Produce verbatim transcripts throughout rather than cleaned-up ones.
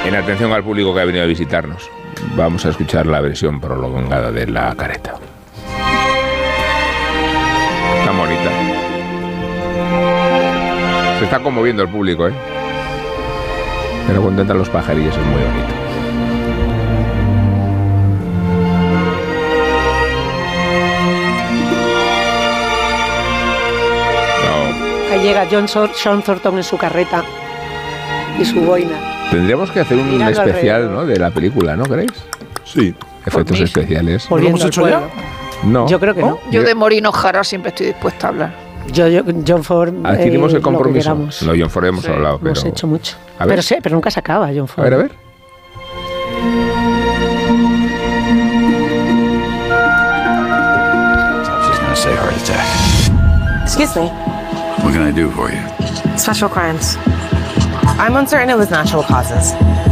En atención al público que ha venido a visitarnos, vamos a escuchar la versión prolongada de La Careta. Está bonita. Se está conmoviendo el público, ¿eh? Pero cuando entran los pajarillos es muy bonito. No. Ahí llega John, Sor- John Thornton en su carreta y su boina. Tendríamos que hacer un Mirando especial, alrededor, ¿no?, de la película, ¿no creéis? Sí. Efectos especiales. ¿Lo hemos hecho ya? No. Yo creo que no. Yo de Morino Jara siempre estoy dispuesta a hablar. Yo, yo John Ford. Adquirimos eh, el compromiso. Lo que No, John Ford hemos Sí, hablado, pero... Hemos hecho mucho. A ver. Pero sí, pero nunca se acaba John Ford. A ver, a ver. She's gonna say heart attack. Excuse me. What can I do for you? Special crimes. I'm uncertain it was natural causes.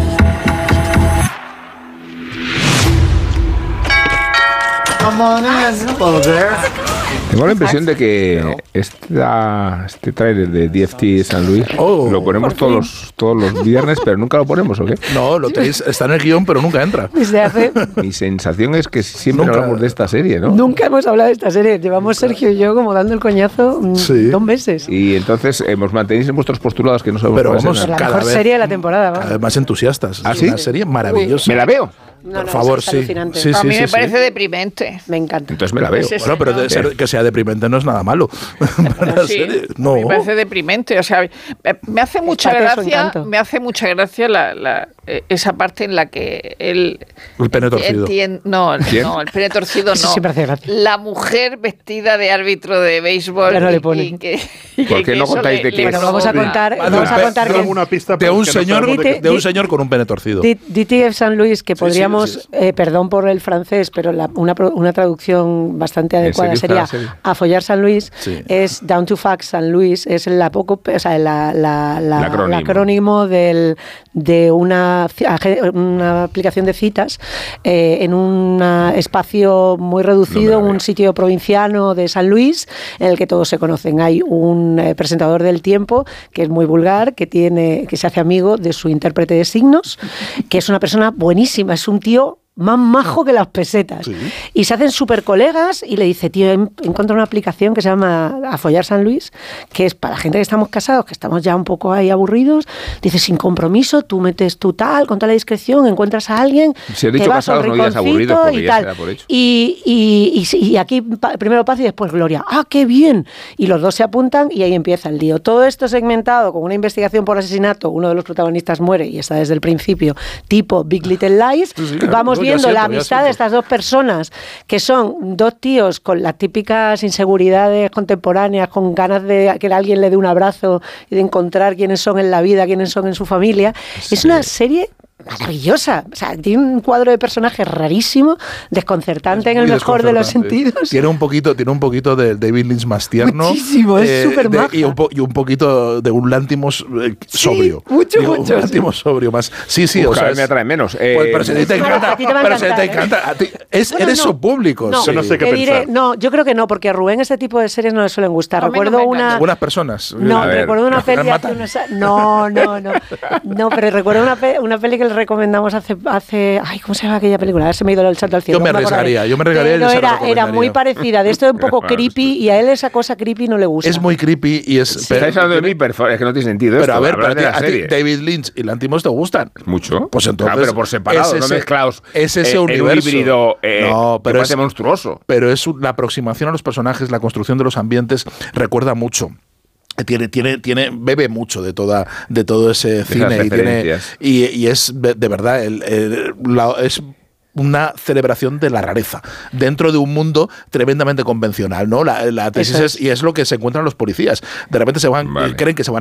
Come on in. Hello there. Tengo la impresión de que esta, este tráiler de D F T San Luis Oh, lo ponemos todos los, todos los viernes, pero nunca lo ponemos, ¿o qué? No, lo tenéis, está en el guión, pero nunca entra. Desde hace... Mi sensación es que siempre Nunca. hablamos de esta serie, ¿no? Nunca hemos hablado de esta serie. Llevamos Sergio y yo como dando el coñazo mm, Sí. dos meses. Y entonces hemos mantenido vuestros postulados que no sabemos Pero cuáles vamos, eran. La cada mejor vez- serie de la temporada. vamos. Además, entusiastas. ¿Ah, Es sí? una serie maravillosa. ¿Me la veo? No, Por no, favor, es sí. alucinante. Sí, a sí, mí sí, me sí. parece deprimente. Me encanta. Entonces me la veo. Sí, sí. Bueno, pero de ser, que sea deprimente no es nada malo. Para la Sí, serie. No. me parece deprimente. O sea, me- me hace mucha parte de su gracia, encanto. me hace mucha gracia la, la, eh, esa parte en la que él El pene torcido. entien- no, el- ¿Quién? no, el pene torcido Eso no. siempre hace gracia. La mujer vestida de árbitro de béisbol. Ya no le y- pone. y que- y ¿Por que qué no eso contáis le- de le qué es? Bueno, vamos a provoca- contar, Vale, vamos a pe- contar que alguna pista De pero un es que no señor, sabemos de qué- de un Di- señor con un pene torcido. D- DTF San Luis, que sí, podríamos, sí, sí. eh, perdón por el francés, pero la- una, pro- una traducción bastante adecuada serio está sería la serie? A follar San Luis, Sí. es Down to Fuck San Luis, es la poco, o sea, la, la, la- El acrónimo. el acrónimo del, de una, ci- age- una aplicación de citas eh, en un espacio muy No me reducido, la veo. un sitio provinciano de San Luis, en el que todos se conocen. Hay un eh, presentador del tiempo que es muy vulgar, que tiene, que se hace amigo de su intérprete de signos, que es una persona buenísima, es un tío más majo que las pesetas. Sí. Y se hacen súper colegas y le dice, tío, he encontrado una aplicación que se llama A follar San Luis, que es para gente que estamos casados, que estamos ya un poco ahí aburridos. Dice, sin compromiso, tú metes tu tal, con toda la discreción, encuentras a alguien, Si has te dicho vas a un casados, no digas rinconcito aburridos, porque y ya tal. se da por hecho. Y, y, y, sí, y aquí pa- primero Paz y después Gloria. ¡Ah, qué bien! Y los dos se apuntan y ahí empieza el lío. Todo esto segmentado con una investigación por asesinato. Uno de los protagonistas muere y está desde el principio, tipo Big Little Lies. Sí, sí, claro. Vamos No, ya viendo siento, la ya amistad siento. de estas dos personas, que son dos tíos con las típicas inseguridades contemporáneas, con ganas de que alguien le dé un abrazo y de encontrar quiénes son en la vida, quiénes son en su familia. Es una serie maravillosa. O sea, tiene un cuadro de personajes rarísimo, desconcertante en el Muy mejor de los desconcertante. sentidos. Tiene un poquito, tiene un poquito de David Lynch más tierno. Muchísimo, es súper de- maja. y, un po- y un poquito de un Lantimos eh, sobrio. mucho, Digo, mucho, Un Lantimos sobrio más. Sí, sí, Uf, o sea. cada vez me es- atrae menos. Eh, Pues, pero si te, te No, encanta. a ti te va a pero si te encantar, ¿eh? encanta. A ti- es, Bueno, eres no. su público. No, sí. no sé qué te diré, pensar. no, yo creo que no, porque a Rubén este tipo de series no le suelen gustar. A mí no Recuerdo me una... encantan. Algunas personas. No, A ver, recuerdo una las peli matan. hace unos a- No, no, no. No, pero recuerdo una, pe- una peli que le recomendamos hace, hace... Ay, ¿cómo se llama aquella película? A ver, se me ha ido el salto al cielo. Yo me no acordaré. arriesgaría, yo me arriesgaría y Pero se la era, era recomendaría. muy parecida. De esto es un poco creepy y a él esa cosa creepy no le gusta. Es muy creepy y es. Estáis hablando de mí, pero es que no tiene sentido Pero esto, a ver, hablar pero de a la ti- a ti serie. David Lynch y Lantimos te gustan. Mucho. Pues entonces. Claro, pero por separado, es no ese- mezclados. Es ese eh, en un universo. híbrido eh, no, pero que es parece monstruoso. Pero es un- la aproximación a los personajes, la construcción de los ambientes, recuerda mucho. Tiene, tiene, tiene, bebe mucho de toda, de todo ese esas cine y, tiene, referencias. y, y es de, de verdad el, el- la- es una celebración de la rareza dentro de un mundo tremendamente convencional, ¿no? La, la tesis Eso es, es. y es lo que se encuentran los policías. De repente se van, Vale. creen que se van